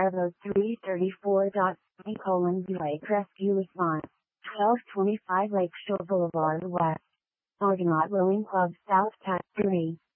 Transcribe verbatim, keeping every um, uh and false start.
Bravo three thirty-four. B colon B Lake Rescue Response. twelve twenty-five Lakeshore Boulevard West. Argonaut Rowing Club South Cat three.